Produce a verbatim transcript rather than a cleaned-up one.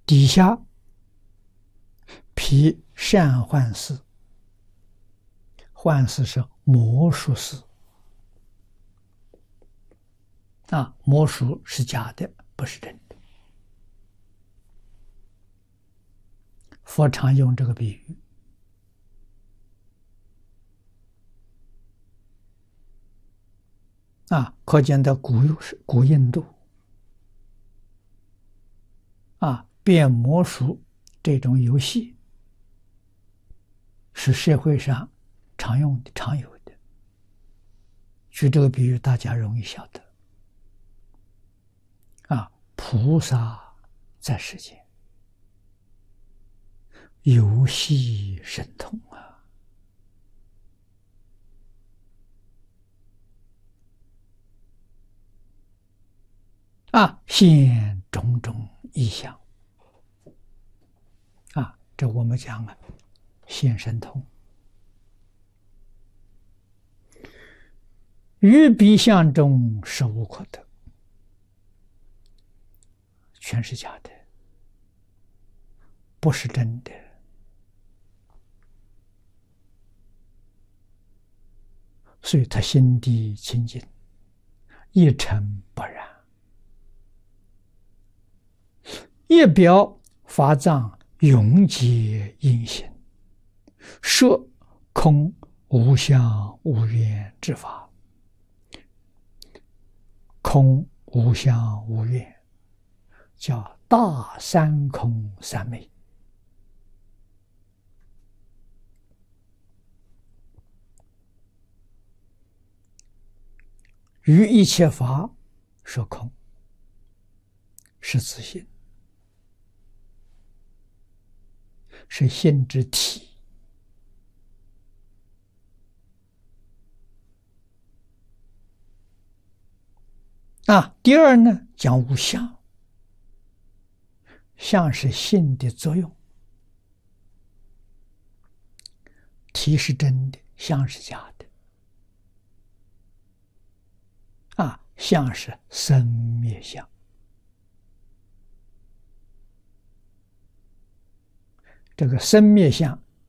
底下披善幻思，幻思是魔术思啊，魔术是假的，不是真的。佛常用这个比喻啊，可见的古古印度啊，变魔术这种游戏是社会上常用的、常有的。举这个比喻，大家容易晓得啊。菩萨在世间游戏神通啊，啊，现种种异象啊，这我们讲啊，现神通。于彼相中实无可得，全是假的，不是真的。所以他心地清净，一尘不染，一表法藏永结因行，摄空无相无愿之法。空无相无愿，叫大三空三昧。于一切法说空，是自性，是性之体。啊，第二呢，讲无相，相是性的作用，体是真的，相是假的。啊，相是生灭相，这个生灭相